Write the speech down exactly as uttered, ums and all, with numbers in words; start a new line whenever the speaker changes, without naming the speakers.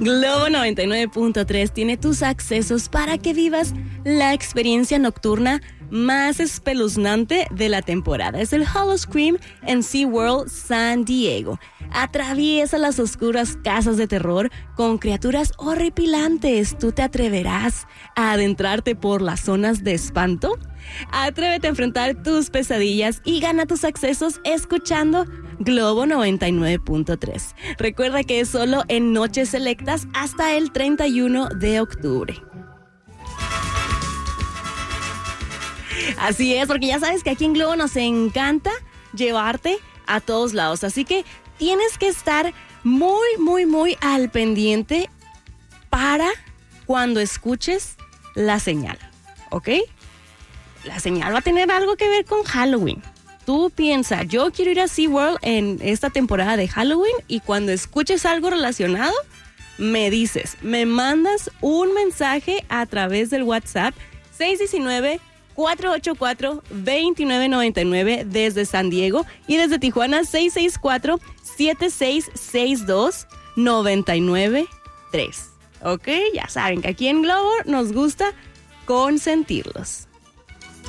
Globo noventa y nueve punto tres tiene tus accesos para que vivas la experiencia nocturna más espeluznante de la temporada. Es el Howl-O-Scream en SeaWorld San Diego. Atraviesa las oscuras casas de terror con criaturas horripilantes. ¿Tú te atreverás a adentrarte por las zonas de espanto? Atrévete a enfrentar tus pesadillas y gana tus accesos escuchando Globo noventa y nueve punto tres. Recuerda que es solo en noches selectas hasta el treinta y uno de octubre. Así es, porque ya sabes que aquí en Globo nos encanta llevarte a todos lados. Así que tienes que estar muy, muy, muy al pendiente para cuando escuches la señal, ¿ok? La señal va a tener algo que ver con Halloween. Tú piensa, yo quiero ir a SeaWorld en esta temporada de Halloween, y cuando escuches algo relacionado, me dices, me mandas un mensaje a través del WhatsApp seis uno nueve, cuatro ocho cuatro, dos nueve nueve nueve desde San Diego, y desde Tijuana seis seis cuatro, siete seis seis dos, nueve nueve tres. Ok, ya saben que aquí en Globo nos gusta consentirlos.